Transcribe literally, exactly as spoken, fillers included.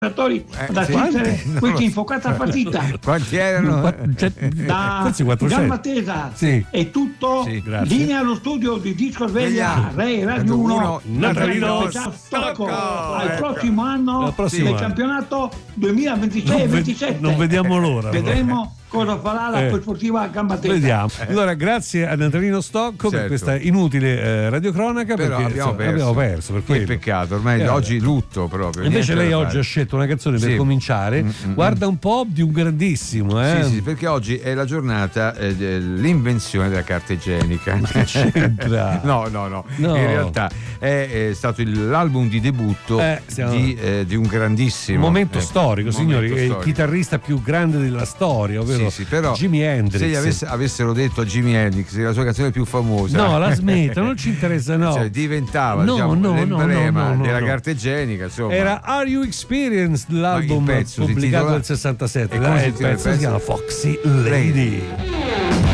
eh, da sì, assistere no, questa lo- infuocata partita. Quanti erano? Da Forse quattrocento. Gamba Sì. è tutto. Sì, grazie. Linea allo studio di Disco Sveglia, Rai Radio uno, Natalino Stocco. Stocco. Al Ecco. prossimo anno Al prossimo del anno. campionato duemilaventisei Non, ve- ventisette. non vediamo l'ora. allora. Vedremo cosa farà la Eh. sportiva Gamba Tesa. Vediamo. Allora, grazie a Natalino Stocco per Certo. questa inutile eh, radiocronaca. Però perché abbiamo insomma, perso. abbiamo perso per Che quello. peccato, ormai Eh, oggi lutto proprio. Invece niente lei da oggi fare. ha scelto una canzone per Sì. cominciare. Mm, mm, Guarda un po' di un grandissimo, eh? Sì, sì, perché oggi è la giornata eh, dell'invenzione della carta igienica. c'entra? no, no, no, No. In realtà è, è stato il- l'album di debutto Eh, stiamo- di, eh, di un grandissimo Un momento eh, storico, un signori, momento è il storico. chitarrista più grande della storia, ovvero Sì, sì, però Jimi Hendrix. se gli avesse- avessero detto a Jimi Hendrix la sua canzone più famosa, No, la smetta, non ci interessa, no. cioè, diventava No, diciamo, no, no, l'emblema no, no, no, della no. carta igienica, insomma. Era Are You Experienced, l'album Ma il pezzo si pubblicato intitola- nel sessantasette. E come Dai, si il intitola il pezzo si pezzo? chiama Foxy Lady. Lady.